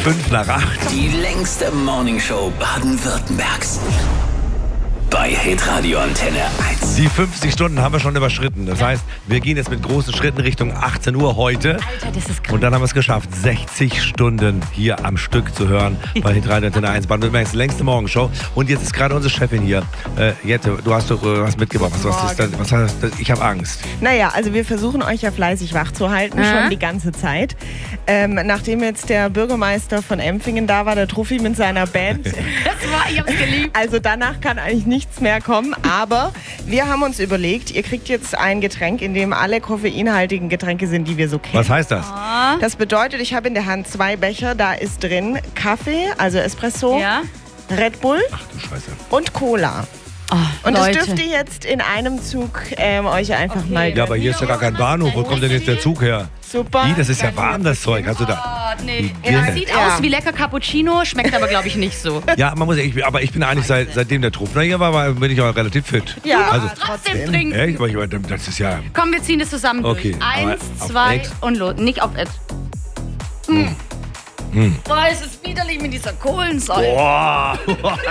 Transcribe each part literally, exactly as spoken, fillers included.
fünf nach acht. Die längste Morningshow Baden-Württembergs. Bei Hitradio Antenne eins. Die fünfzig Stunden haben wir schon überschritten. Das heißt, wir gehen jetzt mit großen Schritten Richtung achtzehn Uhr heute. Alter, das ist krass. Und dann haben wir es geschafft, sechzig Stunden hier am Stück zu hören bei Hitradio Antenne eins. Baden-Württembergs längste Morgenshow. Und jetzt ist gerade unsere Chefin hier. Äh, Jette, du hast doch äh, was mitgebracht. Was, was ist denn, was heißt das? Ich habe Angst. Naja, also wir versuchen euch ja fleißig wach zu halten, Aha. schon die ganze Zeit. Ähm, nachdem jetzt der Bürgermeister von Empfingen da war, der Truffi mit seiner Band. Das war, ich hab's geliebt. Also danach kann eigentlich nichts mehr kommen. Aber wir haben uns überlegt, ihr kriegt jetzt ein Getränk, in dem alle koffeinhaltigen Getränke sind, die wir so kennen. Was heißt das? Das bedeutet, ich habe in der Hand zwei Becher, da ist drin Kaffee, also Espresso, Ja? Red Bull Ach du Scheiße. und Cola. Oh, Und das Leute. dürft ihr jetzt in einem Zug ähm, euch einfach Okay. mal... Ja, aber hier ist ja gar kein Bahnhof. Wo kommt denn jetzt der Zug her? Super. Wie, das ist ja warm, das Zeug. Hast du da? Oh, nee. Ja. Das sieht Ja. aus wie lecker Cappuccino, schmeckt aber, glaube ich, nicht so. Ja, man muss ja, ich, aber ich bin eigentlich seit, seitdem der Truppner hier war, war, bin ich auch relativ fit. Ja, Also, Trotzdem trinken. echt? Aber ich meine, das ist ja... Komm, wir ziehen das zusammen Okay, durch. Eins, aber auf zwei Ex? und los. Nicht auf Ed. Hm. Boah, es ist widerlich mit dieser Kohlensäure. Boah.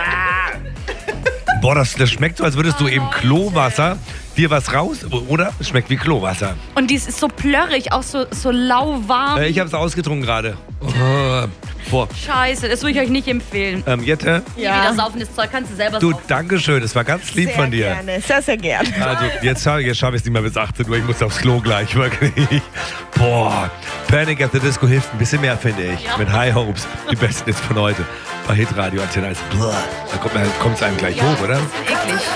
Boah, das, das schmeckt so, als würdest du eben Klowasser dir was raus, oder? Es schmeckt wie Klowasser. Und dies ist so plörrig, auch so, so lauwarm. Äh, ich habe es ausgetrunken gerade. Oh, boah. Scheiße, das würde ich euch nicht empfehlen. Ähm, Jette, Nie wieder saufendes Zeug, kannst du selber du, saufen. Dankeschön, das war ganz lieb sehr von dir. Gerne, sehr, sehr gerne. Also, jetzt, scha- jetzt schaffe ich es nicht mehr bis achtzehn Uhr, ich muss aufs Klo gleich, wirklich. Boah, Panic at the Disco hilft ein bisschen mehr, finde ich. Ja. Mit High Hopes, die besten jetzt von heute. Bei Hitradio Antenne eins. Da kommt es einem gleich hoch, oder? Eklig.